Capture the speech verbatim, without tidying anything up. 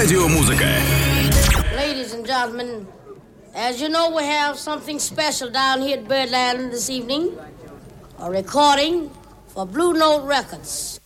Радиомузыка. Ladies and gentlemen, as you know, we have something special down here at Birdland this evening. A recording for Blue Note Records.